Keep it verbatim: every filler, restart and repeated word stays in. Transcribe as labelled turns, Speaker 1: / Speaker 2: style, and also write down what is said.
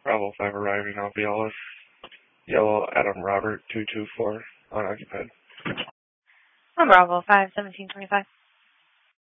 Speaker 1: Bravo five arriving, Alveolus. Yellow Adam Robert two two four, unoccupied.
Speaker 2: On Bravo five, seventeen twenty-five.